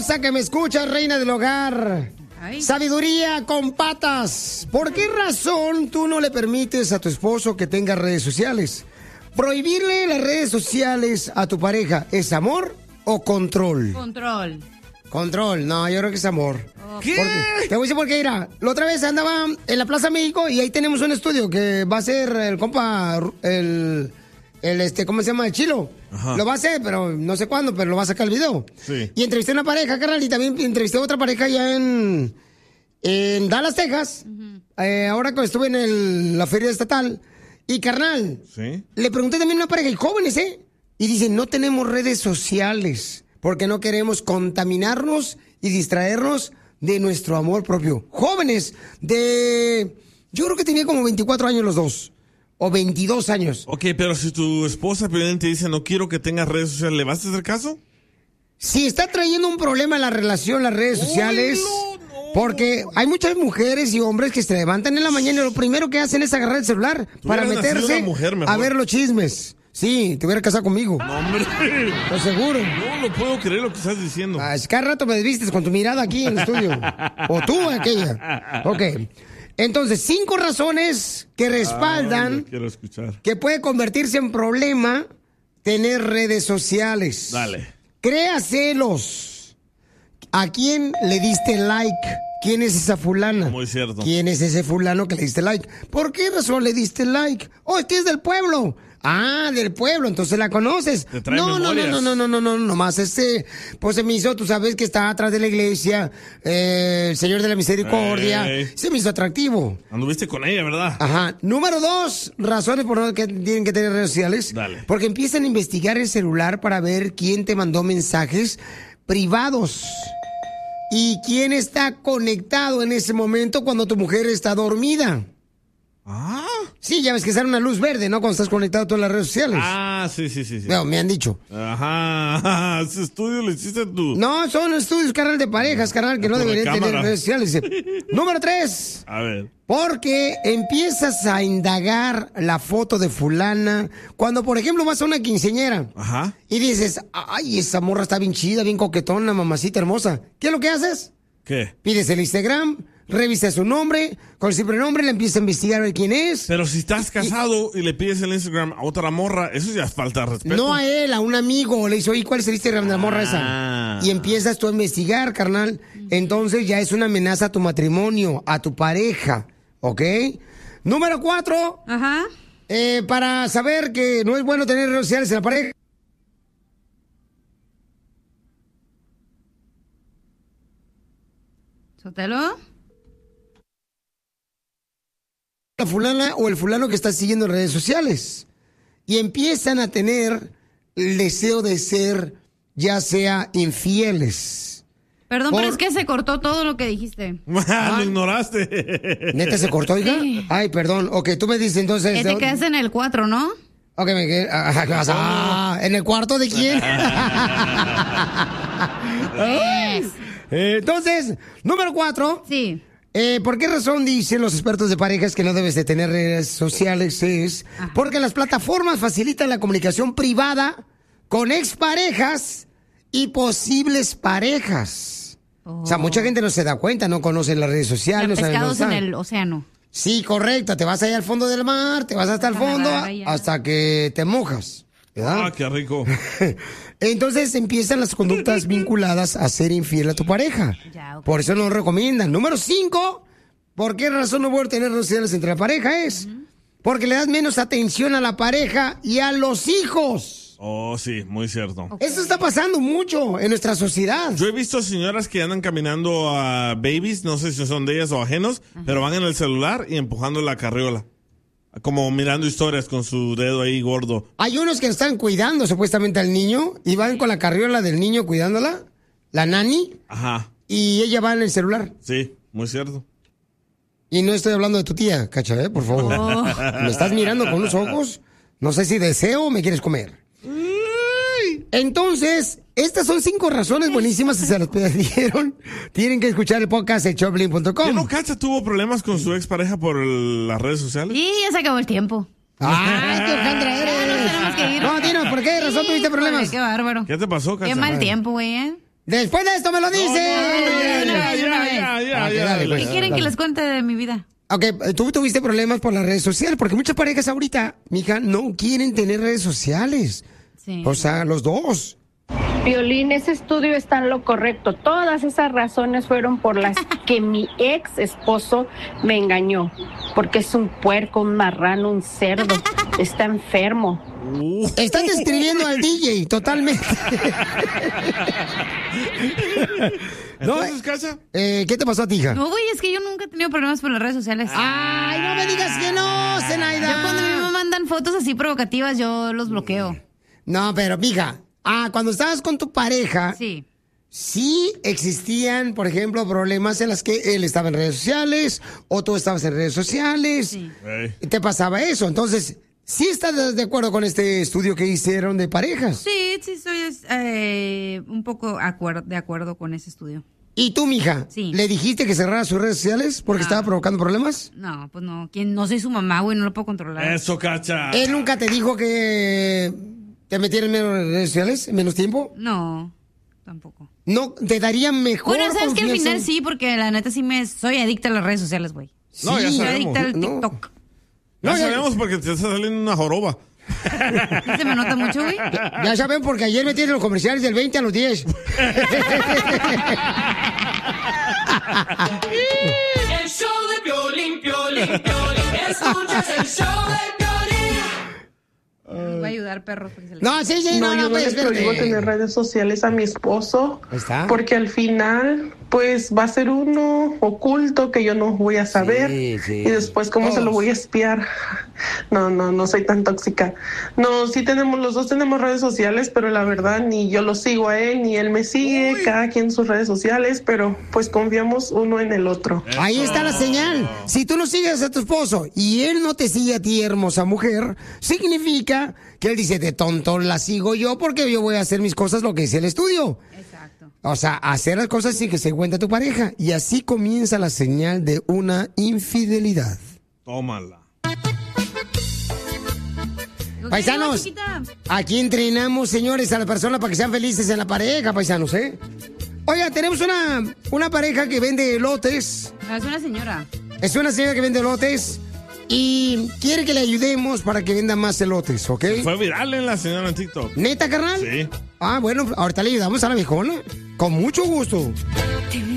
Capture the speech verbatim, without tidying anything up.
hermosa que me escucha, reina del hogar. Ay. Sabiduría con patas. ¿Por qué razón tú no le permites a tu esposo que tenga redes sociales? ¿Prohibirle las redes sociales a tu pareja es amor o control? Control. Control, no, yo creo que es amor. ¿Qué? Porque, te voy a decir por qué, mira. La otra vez andaba en la Plaza México y ahí tenemos un estudio que va a ser el compa, el, el este, ¿cómo se llama? El Chilo. Ajá. Lo va a hacer, pero no sé cuándo, pero lo va a sacar el video. Sí. Y entrevisté a una pareja, carnal, y también entrevisté a otra pareja allá en, en Dallas, Texas. Uh-huh. Eh, ahora que estuve en el, la feria estatal. Y, carnal, ¿sí? Le pregunté también a una pareja, y jóvenes, ¿eh? Y dicen, no tenemos redes sociales porque no queremos contaminarnos y distraernos de nuestro amor propio. Jóvenes de... Yo creo que tenía como veinticuatro años los dos. O veintidós años. Ok, pero si tu esposa te dice, no quiero que tengas redes sociales, ¿le vas a hacer caso? Si está trayendo un problema en la relación, las redes sociales... Oh, no, no. Porque hay muchas mujeres y hombres que se levantan en la mañana y lo primero que hacen es agarrar el celular para meterse mujer, a ver los chismes. Sí, te hubiera casado conmigo. No, hombre. Estoy seguro. No lo puedo creer lo que estás diciendo. Ah, es que cada rato me desvistes con tu mirada aquí en el estudio. O tú, aquella. Ok. Entonces, cinco razones que respaldan ah, quiero escuchar. que puede convertirse en problema tener redes sociales. Dale. Crea celos. ¿A quién le diste like? ¿Quién es esa fulana? Muy cierto. ¿Quién es ese fulano que le diste like? ¿Por qué razón le diste like? Oh, es que es del pueblo. Ah, del pueblo, entonces la conoces. Te trae no, no, no, no, no, no, no, no, nomás este, pues se me hizo, tú sabes que está atrás de la iglesia, eh, el Señor de la Misericordia, Ey. se me hizo atractivo. Anduviste con ella, ¿verdad? Ajá. Número dos, razones por las que tienen que tener redes sociales. Dale. Porque empiezan a investigar el celular para ver quién te mandó mensajes privados. ¿Y quién está conectado en ese momento cuando tu mujer está dormida? Ah. Sí, ya ves que sale una luz verde, ¿no? Cuando estás conectado a todas las redes sociales. Ah, sí, sí, sí. sí. No, me han dicho. Ajá. Ese estudio lo hiciste tú. No, son estudios, carnal, de parejas, carnal, que no Por la deberían tener cámara. redes sociales. Número tres. A ver. Porque empiezas a indagar la foto de fulana. Cuando, por ejemplo, vas a una quinceañera. Ajá. Y dices, ay, esa morra está bien chida, bien coquetona, mamacita hermosa. ¿Qué es lo que haces? ¿Qué? Pides el Instagram, revisas su nombre, con el simple nombre le empiezas a investigar a ver quién es. Pero si estás casado y, y le pides el Instagram a otra morra, eso ya es falta de respeto. No a él, a un amigo. Le dice, oye, ¿cuál es el Instagram de la morra Ah. esa? Y empiezas tú a investigar, carnal. Entonces ya es una amenaza a tu matrimonio, a tu pareja. ¿Ok? Número cuatro. Ajá. Eh, para saber que no es bueno tener redes sociales en la pareja. ¿Sotelo? La fulana o el fulano que está siguiendo en redes sociales. Y empiezan a tener el deseo de ser, ya sea infieles. Perdón, Por- pero es que se cortó todo lo que dijiste. Lo ignoraste. ¿Neta se cortó, hija? Sí. Ay, perdón. Ok, tú me dices entonces... Que te quedas en el cuatro, ¿no? Ok, me quedé... ah, ¿qué pasa? Ah, ¿en el cuarto de quién? Ay. Eh, Entonces, número cuatro. Sí. Eh, ¿Por qué razón dicen los expertos de parejas que no debes de tener redes sociales? Es Ajá. porque las plataformas facilitan la comunicación privada con exparejas y posibles parejas. Oh. O sea, mucha gente no se da cuenta, no conoce las redes sociales. Los no saben pescados dónde en están. el océano. Sí, correcto. Te vas allá al fondo del mar, te vas hasta el Van a fondo agarrar allá. hasta que te mojas. ¿Verdad? Ah, qué rico. Entonces empiezan las conductas vinculadas a ser infiel a tu pareja. Ya, ok. Por eso no lo recomiendan. Número cinco, ¿por qué razón no voy a tener redes sociales entre la pareja? Es porque le das menos atención a la pareja y a los hijos. Oh, sí, muy cierto. Ok. Esto está pasando mucho en nuestra sociedad. Yo he visto señoras que andan caminando a babies, no sé si son de ellas o ajenos, pero van en el celular y empujando la carriola. Como mirando historias con su dedo ahí gordo. Hay unos que están cuidando supuestamente al niño y van con la carriola del niño cuidándola, la nani, Ajá, y ella va en el celular. sí, muy cierto. Y no estoy hablando de tu tía, Cacha, ¿eh? Por favor. Oh. Me estás mirando con unos ojos. No sé si deseo o me quieres comer. Entonces, estas son cinco razones buenísimas. Si se las perdieron, tienen que escuchar el podcast de choplin punto ¿Qué no, com. Cacha tuvo problemas con su expareja por el- las redes sociales? Y ya se acabó el tiempo. ¡Ay, qué Alejandra eres! Ya nos tenemos que ir. No, dinos, ¿por qué razón tuviste problemas? Híjole, qué bárbaro. ¿Qué te pasó, Cacha? Qué mal tiempo, güey, ¿eh? Después de esto me lo dice. Ya, ya, ya, ya, Ok, ya, dale, ya. pues. ¿Qué quieren que les cuente de mi vida? Ok, tú tuviste problemas por las redes sociales, porque muchas parejas ahorita, mija, no quieren tener redes sociales. Sí. O sea, los dos. Violín, ese estudio está en lo correcto. Todas esas razones fueron por las que mi ex esposo me engañó. Porque es un puerco, un marrano, un cerdo. Está enfermo. Uh. Estás describiendo al D J totalmente. No, Entonces, Cacha. eh, ¿Qué te pasó a ti, hija? No, güey, es que yo nunca he tenido problemas por las redes sociales. Ay, no me digas que no, Zenaida. Yo cuando a mí me mandan fotos así provocativas, yo los bloqueo. No, pero, mija, ah, cuando estabas con tu pareja, Sí. sí existían, por ejemplo, problemas en las que él estaba en redes sociales o tú estabas en redes sociales. Sí. Ey. Te pasaba eso. Entonces, ¿sí estás de acuerdo con este estudio que hicieron de parejas? Sí, sí, soy eh, un poco acuer- de acuerdo con ese estudio. ¿Y tú, mija? Sí. ¿Le dijiste que cerrara sus redes sociales porque No. estaba provocando problemas? No, pues no. ¿Quién? No soy su mamá, güey, no lo puedo controlar. Eso, Cacha. ¿Él nunca te dijo que te metieran en menos redes sociales, en menos tiempo? No, tampoco. ¿No te daría mejor Bueno, sabes que al confianza? final sí, porque la neta sí me soy adicta a las redes sociales, güey. No, ya Sí. Soy sabemos. adicta al No. TikTok. Ya No, ya- sabemos porque te está saliendo una joroba. ¿Sí se me nota mucho, güey? Ya saben, porque ayer me tienen los comerciales del veinte a los diez. El show de Piolín, Piolín, Piolín. Escuchas el show de Piolín. Les voy a ayudar, perros. Porque se les... No, sí, sí, no, No, no, yo no pues, le prohíbo espérate. tener redes sociales a mi esposo. Ahí está. Porque al final, pues va a ser uno oculto que yo no voy a saber. Sí, sí. Y después, ¿cómo se lo Todos. voy a espiar? No, no, no soy tan tóxica. No, sí tenemos, los dos tenemos redes sociales, pero la verdad ni yo lo sigo a él, ni él me sigue, cada quien sus redes sociales, pero pues confiamos uno en el otro. Ahí está la señal. Si tú no sigues a tu esposo y él no te sigue a ti, hermosa mujer, significa que él dice, de tonto la sigo yo porque yo voy a hacer mis cosas lo que dice el estudio. Exacto. O sea, hacer las cosas sin que se cuente tu pareja. Y así comienza la señal de una infidelidad. Tómala. Paisanos, ¿Qué lleva, chiquita? aquí entrenamos, señores, a las personas para que sean felices en la pareja, paisanos, ¿eh? Oiga, tenemos una, una pareja que vende elotes. No, es una señora. Es una señora que vende elotes y quiere que le ayudemos para que venda más elotes, ¿ok? Fue viral en la señora en TikTok. ¿Neta, carnal? Sí. Ah, bueno, ahorita le ayudamos a la viejona. Con mucho gusto.